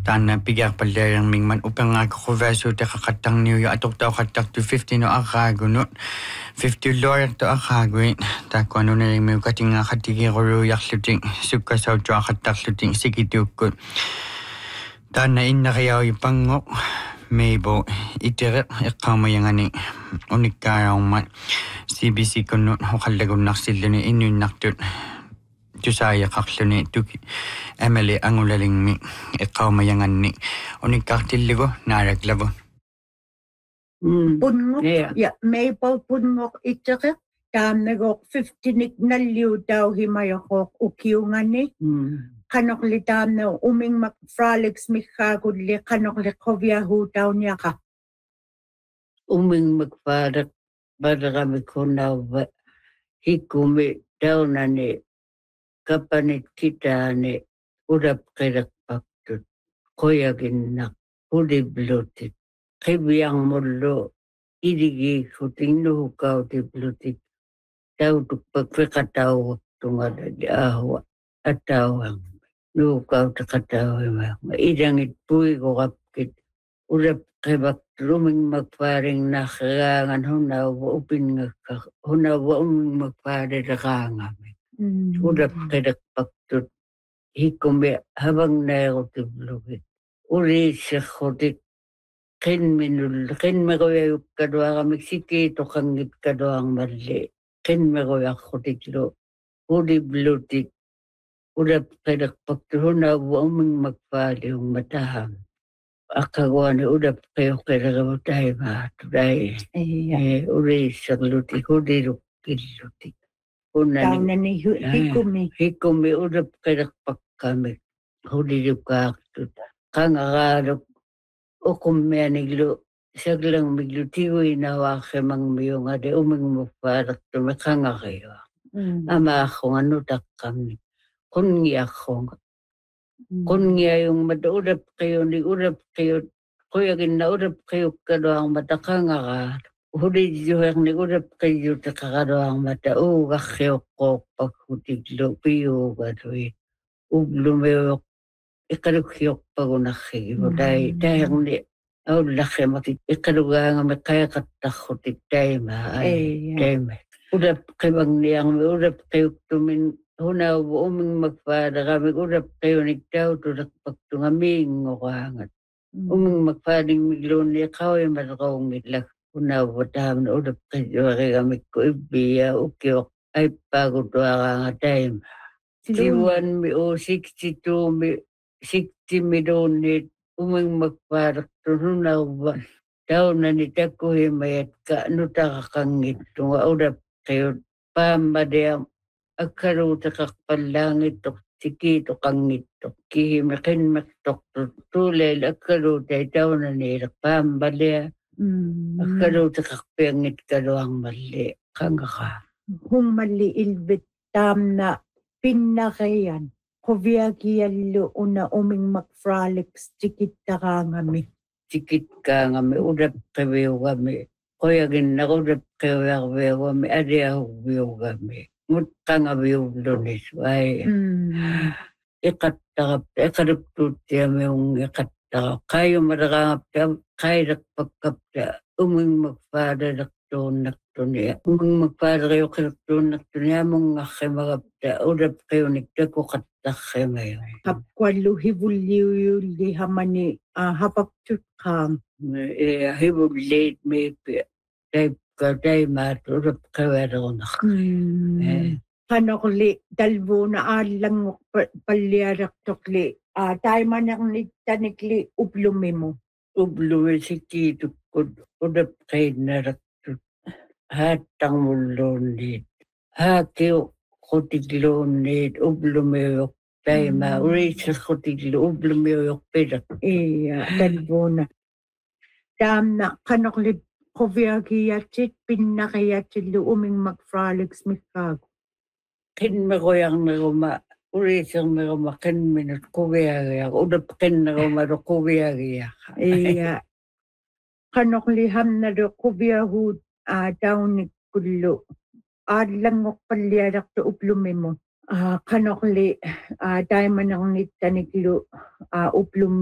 Tana pigar palayang mingman upang ako verso te kakatang New York atok tao katak to 50 no akago no 50 lawyer to akago ta ko ano na may kating katigi ro yakluting suka sa to akatak luting sikitukot tana in na kaya ipangok Maybo itire ikamayangan ni unikayang man CBC kuno hokalagon naksil ni inun naktut Jusaya kakluni tuki Emily angulaling mi ikamayangan ni unikaktilligo naraglabo Punngok ja Maybo punngok itire tamnegok 15 naliw daw himayakok ukiungani kanokli tamne uming makfralix mikagudli kanokli kovyahu daw niya ka uming magparak para kami kunaw hikumi daw na ni kapanit kita ni urap kirak paktut koyagin na udiblutit kibiyang mulo idigi kuting nuhukaw diblutit daw tukpagpikataw tungada di ahwa atawang nuhukaw takataw maidangit puy ko kapkit urap kibak ruming magparing nakagangan hunaw upin nga hunaw uming magpare nakagangan urap kirak paktut hikumi habang nairotiblutit uri sa kutik kin magoyayuk kadwa kami sikito kangit kadwa ang mali kin magoyak kutiklo uri blutit urap kirak paktut hunaw uming magpare yung matahang akagawa ni urap kayo kirakabutay ba tuday uri sa lutik uri rukilutik daw na ni hikumi urap kirak pakkamit uri rukaktut kangakarap ukumyaniglo saglang miglutiwi na wakimang miyong ade uming maparak tumikanga kayo ama akong anutak kami kunya akong kunya yung madurap kayo ni urap kayo kuyagin na urap kayo kadoang matakanga ka huli juhang ni urap kayo takakadoang mata kakyo ko paghutiglo piyo gadoy ublumeyok ikarukyok pagunakhigo dahil ni laki mati ikarugang makaya katakutik dahil urap kibang niyang urap kayo tumin hunaw uming magpada kami urap kayo nigdaw tulak pagtungaming ngokangat uming magpading miglon niya kaway matakawang mitlak hunaw wataham na urap kayo kami ko ibiya ukyok ay pagod waka nga dahil Siwan mi o 62 mi 60 mi donit uming magparak tununaw ba daw na nitako himayat ka nutakakangit tunga urap kayo pamadayang agkaro takakpalangit tok sikito kangit tok kihimikin maktok tulay agkaro day daw na nilak pamadaya agkaro takakpangit ka doang mali kangaka hung mali ilbit tam na pinakayan kovyagiallo una uming makfralix tikit ka ngami urap kayo kami koyagin na urap kayo kami adiya hubiyo kami ngutang abiyo lunis ay ikatakap ikaruptuti yung ikatakap kayo marakangap kayo nakpagkapta uming magpada nakto niya uming magpada kayo nakto niya mong nakimagapta urap kayo nagtako katak kayo mayo kapkwalo hibuliw li hamani hapagtut kam hibulit may type ka day maturap kayo na kanokli dalbo na alang palyarak tokli tayo manak nitanikli ublumi mo ublumi sikito urap kayo naraktot hatang mulonit hatiyo kotiglonit ublumiyok tayo uri sa kotiglo ublumiyok pirak dalbo na dam na kanokli kovyagiyatsit pinakayatsit uming magfralix mikago kin magoyang naguma uri siyang naguma kin minut kubyagaya udap kin naguma do kubyagaya kanokli ham na do kubyahu daw ni kullo adlang ngok palyarak to uplumi mo kanokli dahil manang nitaniklo uplumi